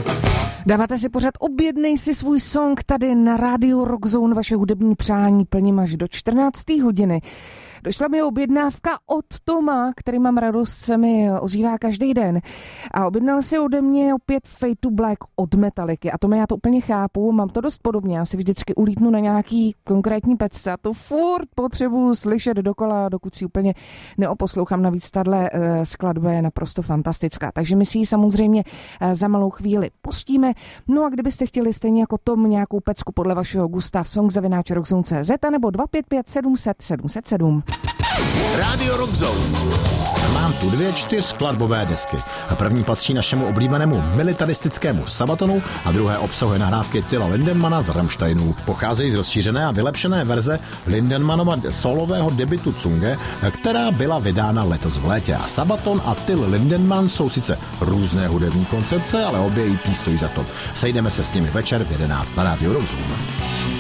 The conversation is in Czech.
Dáváte si pořád Objednej si svůj song tady na rádiu Rock Zone. Vaše hudební přání plním až do 14. hodiny. Došla mi objednávka od Toma, který mám radost, se mi ozývá každý den. A objednal si ode mě opět Fade to Black od Metalliky. A Tome, já to úplně chápu, mám to dost podobně. Já si vždycky ulítnu na nějaký konkrétní pecce a to furt potřebuju slyšet dokola, dokud si úplně neoposlouchám. Navíc tahle skladba je naprosto fantastická. Takže my si ji samozřejmě za malou chvíli pustíme. No a kdybyste chtěli stejně jako Tom nějakou pecku podle vašeho gusta, song@rockzone.cz nebo 255 700 707. Rádio Rock Zone. Mám tu 2 4skladbové desky. První patří našemu oblíbenému militaristickému Sabatonu a druhé obsahuje nahrávky Tilla Lindenmana z Rammsteinů. Pocházejí z rozšířené a vylepšené verze Lindenmanova solového debutu Zunge, která byla vydána letos v létě. A Sabaton a Till Lindenman jsou sice různé hudební koncepce, ale obě EP stojí za to. Sejdeme se s nimi večer v 11 na Rádiu Rock Zone.